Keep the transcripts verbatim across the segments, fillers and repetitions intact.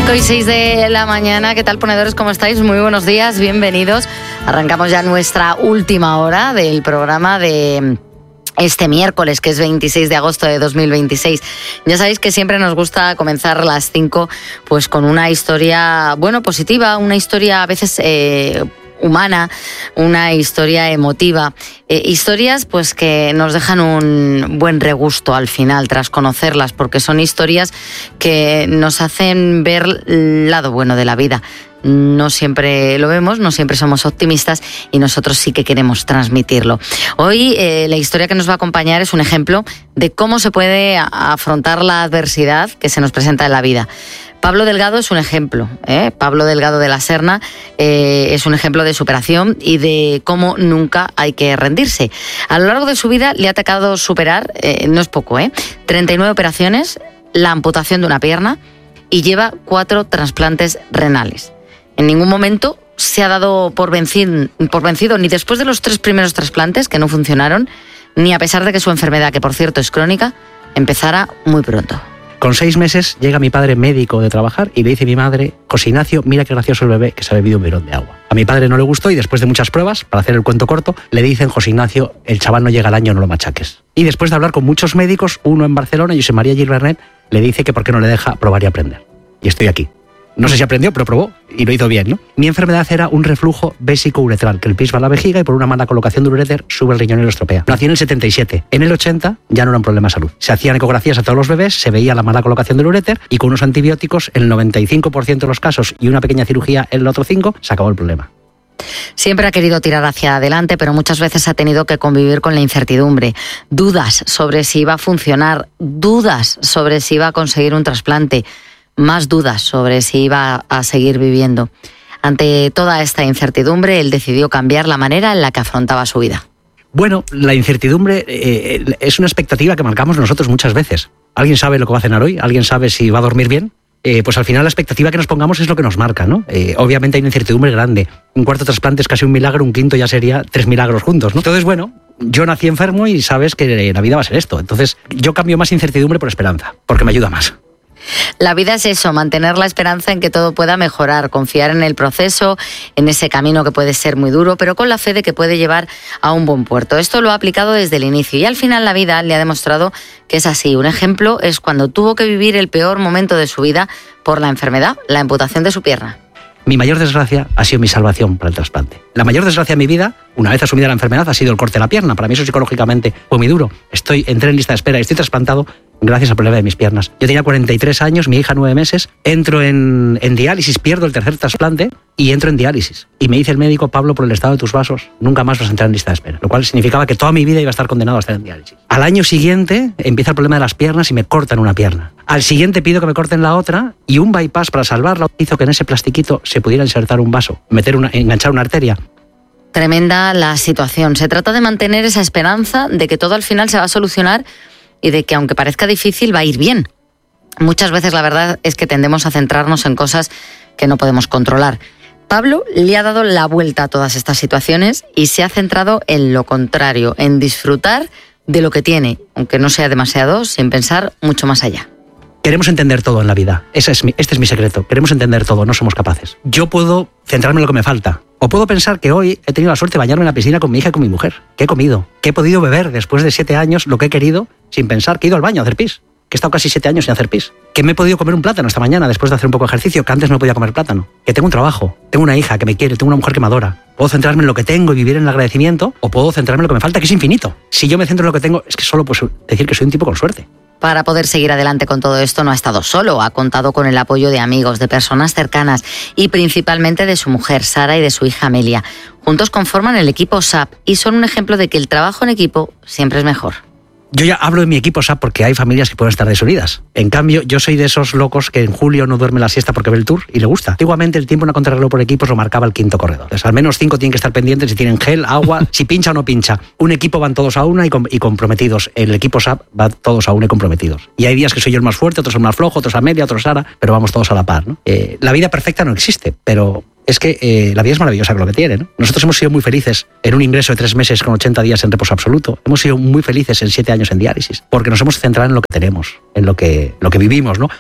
cinco y seis de la mañana. ¿Qué tal, ponedores? ¿Cómo estáis? Muy buenos días, bienvenidos. Arrancamos ya nuestra última hora del programa de este miércoles, que es veintiséis de agosto de dos mil veintiséis. Ya sabéis que siempre nos gusta comenzar las cinco pues con una historia, bueno, positiva, una historia a veces eh, humana, una historia emotiva. Eh, historias pues que nos dejan un buen regusto al final tras conocerlas, porque son historias que nos hacen ver el lado bueno de la vida. No siempre lo vemos, no siempre somos optimistas y nosotros sí que queremos transmitirlo. Hoy eh, la historia que nos va a acompañar es un ejemplo de cómo se puede afrontar la adversidad que se nos presenta en la vida. Pablo Delgado es un ejemplo, ¿eh? Pablo Delgado de la Serna eh, es un ejemplo de superación y de cómo nunca hay que rendirse. A lo largo de su vida le ha tocado superar, eh, no es poco, ¿eh? treinta y nueve operaciones, la amputación de una pierna y lleva cuatro trasplantes renales. En ningún momento se ha dado por vencido, por vencido ni después de los tres primeros trasplantes que no funcionaron, ni a pesar de que su enfermedad, que por cierto es crónica, empezara muy pronto. Con seis meses llega mi padre médico de trabajar y le dice a mi madre: José Ignacio, mira qué gracioso el bebé que se ha bebido un bidón de agua. A mi padre no le gustó y después de muchas pruebas, para hacer el cuento corto, le dicen: José Ignacio, el chaval no llega al año, no lo machaques. Y después de hablar con muchos médicos, uno en Barcelona, José María Gil Bernet, le dice que por qué no le deja probar y aprender. Y estoy aquí. No sé si aprendió, pero probó y lo hizo bien, ¿no? Mi enfermedad era un reflujo vésico-uretral, que el pis va a la vejiga y por una mala colocación del uréter sube el riñón y lo estropea. Nací en el setenta y siete. En el ochenta ya no era un problema de salud. Se hacían ecografías a todos los bebés, se veía la mala colocación del uréter y con unos antibióticos, en el noventa y cinco por ciento de los casos y una pequeña cirugía en el otro cinco por ciento, se acabó el problema. Siempre ha querido tirar hacia adelante, pero muchas veces ha tenido que convivir con la incertidumbre. Dudas sobre si iba a funcionar, dudas sobre si iba a conseguir un trasplante, más dudas sobre si iba a seguir viviendo. Ante toda esta incertidumbre, él decidió cambiar la manera en la que afrontaba su vida. Bueno, la incertidumbre eh, es una expectativa que marcamos nosotros muchas veces. ¿Alguien sabe lo que va a cenar hoy? ¿Alguien sabe si va a dormir bien? Eh, pues al final la expectativa que nos pongamos es lo que nos marca, ¿no? Eh, obviamente hay una incertidumbre grande. Un cuarto trasplante es casi un milagro, un quinto ya sería tres milagros juntos, ¿no? Entonces, bueno, yo nací enfermo y sabes que la vida va a ser esto. Entonces, yo cambio más incertidumbre por esperanza, porque me ayuda más. La vida es eso, mantener la esperanza en que todo pueda mejorar, confiar en el proceso, en ese camino que puede ser muy duro, pero con la fe de que puede llevar a un buen puerto. Esto lo ha aplicado desde el inicio y al final la vida le ha demostrado que es así. Un ejemplo es cuando tuvo que vivir el peor momento de su vida por la enfermedad, la amputación de su pierna. Mi mayor desgracia ha sido mi salvación para el trasplante. La mayor desgracia de mi vida, una vez asumida la enfermedad, ha sido el corte de la pierna. Para mí eso psicológicamente fue muy duro. Estoy, entré en lista de espera y estoy trasplantado gracias al problema de mis piernas. Yo tenía cuarenta y tres años, mi hija nueve meses, entro en, en diálisis, pierdo el tercer trasplante y entro en diálisis. Y me dice el médico: Pablo, por el estado de tus vasos, nunca más vas a entrar en lista de espera. Lo cual significaba que toda mi vida iba a estar condenado a estar en diálisis. Al año siguiente empieza el problema de las piernas y me cortan una pierna. Al siguiente pido que me corten la otra y un bypass para salvarla hizo que en ese plastiquito se pudiera insertar un vaso, meter una, enganchar una arteria. Tremenda la situación. Se trata de mantener esa esperanza de que todo al final se va a solucionar y de que, aunque parezca difícil, va a ir bien. Muchas veces la verdad es que tendemos a centrarnos en cosas que no podemos controlar. Pablo le ha dado la vuelta a todas estas situaciones y se ha centrado en lo contrario, en disfrutar de lo que tiene, aunque no sea demasiado, sin pensar mucho más allá. Queremos entender todo en la vida. Ese es mi, este es mi secreto. Queremos entender todo, no somos capaces. Yo puedo centrarme en lo que me falta. O puedo pensar que hoy he tenido la suerte de bañarme en la piscina con mi hija y con mi mujer. Que he comido, que he podido beber después de siete años lo que he querido sin pensar, que he ido al baño a hacer pis. Que he estado casi siete años sin hacer pis. Que me he podido comer un plátano esta mañana después de hacer un poco de ejercicio, que antes no podía comer plátano. Que tengo un trabajo, tengo una hija que me quiere, tengo una mujer que me adora. Puedo centrarme en lo que tengo y vivir en el agradecimiento, o puedo centrarme en lo que me falta, que es infinito. Si yo me centro en lo que tengo, es que solo puedo decir que soy un tipo con suerte. Para poder seguir adelante con todo esto no ha estado solo, ha contado con el apoyo de amigos, de personas cercanas y principalmente de su mujer, Sara, y de su hija, Amelia. Juntos conforman el equipo S A P y son un ejemplo de que el trabajo en equipo siempre es mejor. Yo ya hablo de mi equipo S A P porque hay familias que pueden estar desunidas. En cambio, yo soy de esos locos que en julio no duerme la siesta porque ve el Tour y le gusta. Antiguamente el tiempo en una contrarreloj por equipos lo marcaba el quinto corredor. Entonces, al menos cinco tienen que estar pendientes si tienen gel, agua, si pincha o no pincha. Un equipo van todos a una y, com y comprometidos. El equipo S A P va todos a una y comprometidos. Y hay días que soy yo el más fuerte, otros el más flojo, otros Amelia, otros Sara, pero vamos todos a la par, ¿no? Eh, la vida perfecta no existe, pero es que eh, la vida es maravillosa con lo que tiene, ¿no? Nosotros hemos sido muy felices en un ingreso de tres meses con ochenta días en reposo absoluto. Hemos sido muy felices en siete años en diálisis, porque nos hemos centrado en lo que tenemos, en lo que, lo que vivimos, ¿no?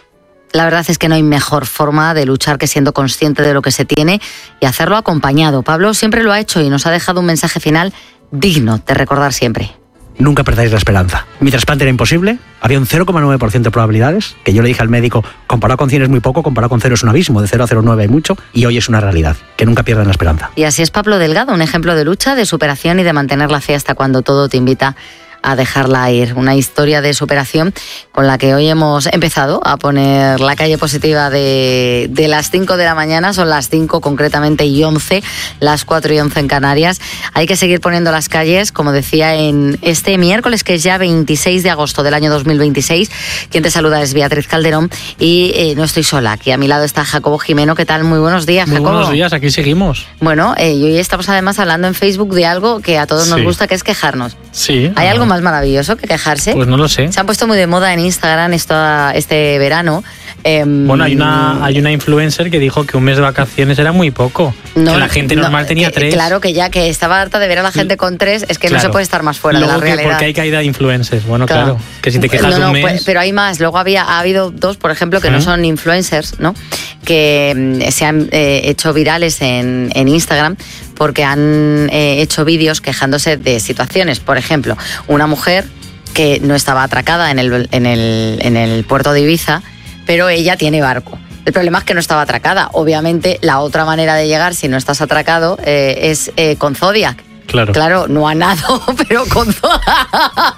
La verdad es que no hay mejor forma de luchar que siendo consciente de lo que se tiene y hacerlo acompañado. Pablo siempre lo ha hecho y nos ha dejado un mensaje final digno de recordar siempre. Nunca perdáis la esperanza. Mi trasplante era imposible, había un cero coma nueve por ciento de probabilidades, que yo le dije al médico, comparado con cien es muy poco, comparado con cero es un abismo, de cero a cero coma nueve hay mucho, y hoy es una realidad, que nunca pierdan la esperanza. Y así es Pablo Delgado, un ejemplo de lucha, de superación y de mantener la fe hasta cuando todo te invita a dejarla ir. Una historia de superación con la que hoy hemos empezado a poner la calle positiva de, de las cinco de la mañana. Son las cinco concretamente y once, las cuatro y once en Canarias. Hay que seguir poniendo las calles, como decía, en este miércoles, que es ya veintiséis de agosto del año dos mil veintiséis. Quien te saluda es Beatriz Calderón y eh, no estoy sola. Aquí a mi lado está Jacobo Jimeno. ¿Qué tal? Muy buenos días, Jacobo. Muy buenos días, aquí seguimos. Bueno, eh, y hoy estamos además hablando en Facebook de algo que a todos nos Sí. gusta, que es quejarnos. Sí. ¿Hay ah, algo más maravilloso que quejarse? Pues no lo sé. Se han puesto muy de moda en Instagram esto, este verano. Eh, Bueno, hay una, hay una influencer que dijo que un mes de vacaciones era muy poco. no, que la gente no, normal tenía que- tres. Claro que ya que estaba harta de ver a la gente con tres, es que no Claro. se puede estar más fuera Luego de la que realidad. porque hay caída de influencers. Bueno, claro. Que si te quejas no, no, un mes... pues, pero hay más. Luego había, ha habido dos, por ejemplo, que ¿Mm? no son influencers, ¿no? Que mm, se han eh, hecho virales en, en Instagram porque han eh, hecho vídeos quejándose de situaciones. Por ejemplo, una mujer que no estaba atracada en el, en el, en el puerto de Ibiza, pero ella tiene barco. El problema es que no estaba atracada. Obviamente, la otra manera de llegar, si no estás atracado, eh, es eh, con Zodiac. Claro. Claro, no a nado, pero con Zodiac.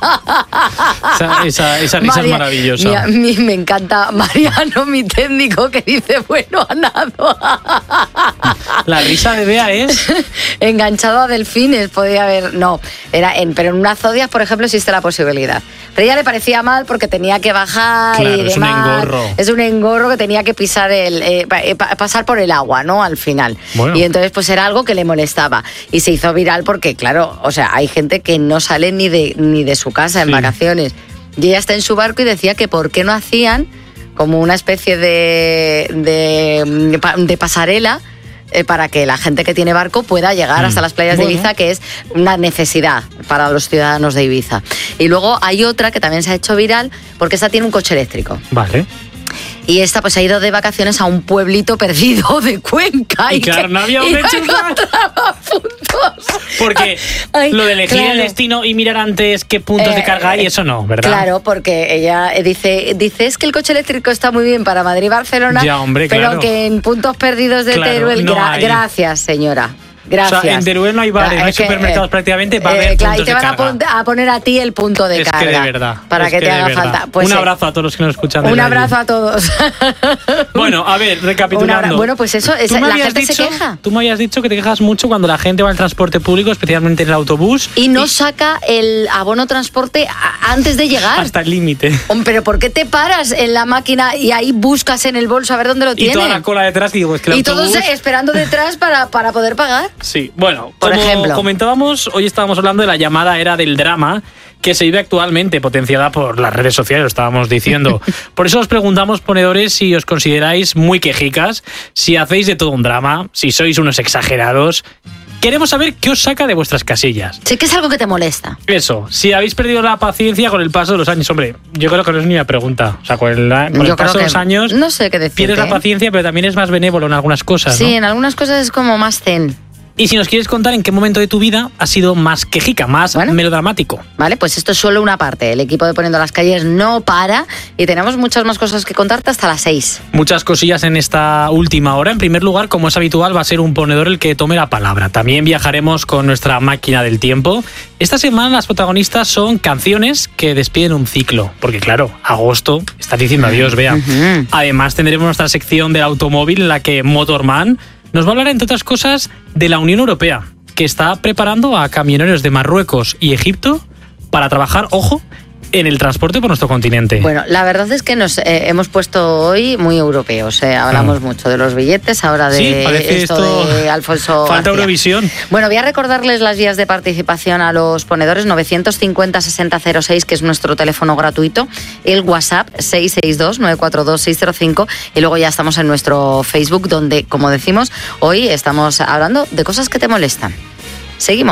Esa, esa, esa risa María- es maravillosa. mi- a mí me encanta Mariano, mi técnico, que dice, bueno, a nado. La risa de Bea es... Enganchado a delfines, podía haber. No, era en, pero en una Zodiac, por ejemplo, existe la posibilidad. Pero a ella le parecía mal porque tenía que bajar Claro, y es un demás. engorro. Es un engorro que tenía que pisar el, eh, pa- eh, pa- pasar por el agua, ¿no? Al final. Bueno. Y entonces, pues era algo que le molestaba. Y se hizo viral porque, claro, o sea, hay gente que no sale ni de, ni de su casa en Sí. vacaciones. Y ella está en su barco y decía que por qué no hacían como una especie de, de, de pasarela eh, para que la gente que tiene barco pueda llegar Mm. hasta las playas Bueno. de Ibiza, que es una necesidad para los ciudadanos de Ibiza. Y luego hay otra que también se ha hecho viral porque esta tiene un coche eléctrico. Vale. Y esta pues ha ido de vacaciones a un pueblito perdido de Cuenca. Y claro, que- no había y donde chupar. encontraba puntos. Porque Ay, lo de elegir claro. el destino y mirar antes qué puntos de Eh, carga hay, eso no, ¿verdad? Claro, porque ella eh, dice, dice es que el coche eléctrico está muy bien para Madrid y Barcelona, Ya, hombre, pero claro. que en puntos perdidos de Claro, Teruel, no gra- hay. gracias, señora. Gracias. O sea, en Teruel no hay bares, no hay Es que, supermercados eh, prácticamente, va a eh, haber claro, puntos y te de van a, carga. pon- a poner a ti el punto de Es carga. que de verdad. Para es que te de haga verdad. falta. Pues, un eh, abrazo a todos los que nos escuchan. desde Un allí. abrazo a todos. Bueno, a ver, Un recapitulando. abra- bueno, pues eso, Tú esa- me la habías gente se dicho- queja. Tú me habías dicho que te quejas mucho cuando la gente va al transporte público, especialmente en el autobús. Y no saca el abono transporte a- antes de llegar. Hasta el límite. Hombre, pero ¿por qué te paras en la máquina y ahí buscas en el bolso a ver dónde lo Y tienen? toda la cola detrás, y digo, es que el Y todos autobús... esperando detrás para, para poder pagar. Sí, bueno, Por como ejemplo. comentábamos, hoy estábamos hablando de la llamada era del drama que se vive actualmente, potenciada por las redes sociales, lo estábamos diciendo. Por eso os preguntamos, ponedores, si os consideráis muy quejicas, si hacéis de todo un drama, si sois unos exagerados. Queremos saber qué os saca de vuestras casillas. Sí que es algo que te molesta. Eso, si habéis perdido la paciencia con el paso de los años. Hombre, yo creo que no es ni una pregunta. O sea, con el, con Yo el paso creo de los que años no sé qué decirte, pierdes la ¿eh? paciencia, pero también es más benévolo en algunas cosas, Sí, ¿no? en algunas cosas es como más zen. Y si nos quieres contar en qué momento de tu vida has sido más quejica, más Bueno. melodramático. Vale, pues esto es solo una parte. El equipo de Poniendo las Calles no para y tenemos muchas más cosas que contarte hasta las seis. Muchas cosillas en esta última hora. En primer lugar, como es habitual, va a ser un ponedor el que tome la palabra. También viajaremos con nuestra máquina del tiempo. Esta semana las protagonistas son canciones que despiden un ciclo. Porque claro, agosto, estás diciendo adiós, Bea. Ujú. Además tendremos nuestra sección del automóvil en la que Motorman nos va a hablar, entre otras cosas, de la Unión Europea, que está preparando a camioneros de Marruecos y Egipto para trabajar, ojo, en el transporte por nuestro continente. Bueno, la verdad es que nos eh, hemos puesto hoy muy europeos. eh. Hablamos Ah. mucho de los billetes, ahora de Sí, parece esto, esto- de Alfonso Falta García. Eurovisión. Bueno, voy a recordarles las vías de participación a los ponedores: novecientos cincuenta sesenta cero seis, que es nuestro teléfono gratuito, el WhatsApp seis seis dos nueve cuatro dos seis cero cinco, y luego ya estamos en nuestro Facebook, donde, como decimos, hoy estamos hablando de cosas que te molestan. Seguimos.